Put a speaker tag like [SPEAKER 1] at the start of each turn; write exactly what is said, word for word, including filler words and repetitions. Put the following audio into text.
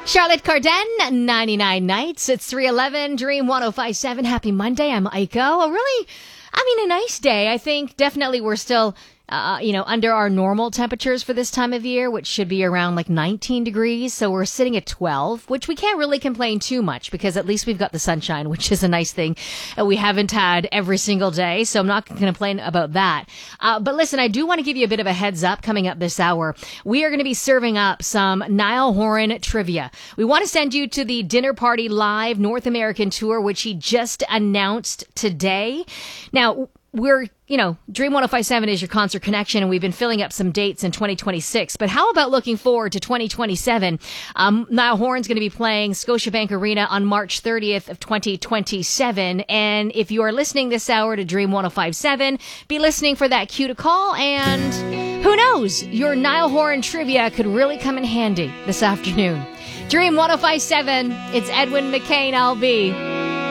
[SPEAKER 1] Charlotte Cardin, ninety-nine Nights. It's three eleven, Dream one oh five seven. Happy Monday. I'm Aiko. A really, I mean, a nice day. I think definitely we're still, uh, you know, under our normal temperatures for this time of year, which should be around like nineteen degrees. So we're sitting at twelve, which we can't really complain too much because at least we've got the sunshine, which is a nice thing that we haven't had every single day. So I'm not going to complain about that. Uh, but listen, I do want to give you a bit of a heads up coming up this hour. We are going to be serving up some Niall Horan trivia. We want to send you to the Dinner Party Live North American Tour, which he just announced today. Now, we're, you know, Dream one oh five seven is your concert connection, and we've been filling up some dates in twenty twenty-six. But how about looking forward to twenty twenty-seven? Um, Niall Horan's going to be playing Scotiabank Arena on March thirtieth of twenty twenty-seven. And if you are listening this hour to Dream one oh five seven, be listening for that cue to call. And who knows, your Niall Horan trivia could really come in handy this afternoon. Dream one oh five seven, it's Edwin McCain, I'll be.